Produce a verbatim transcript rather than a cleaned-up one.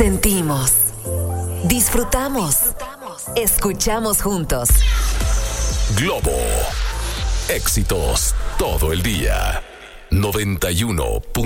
Sentimos, disfrutamos, escuchamos juntos. Globo. Éxitos todo el día. noventa y uno.